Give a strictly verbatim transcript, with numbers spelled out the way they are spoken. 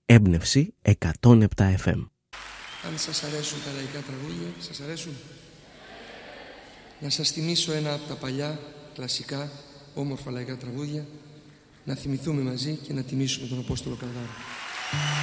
Έμπνευση εκατόν επτά εφ εμ. Αν σας αρέσουν τα λαϊκά τραγούδια, σας αρέσουν? Να σας θυμίσω ένα από τα παλιά, κλασικά, όμορφα λαϊκά τραγούδια, να θυμηθούμε μαζί και να τιμήσουμε τον Απόστολο Καλδάρο.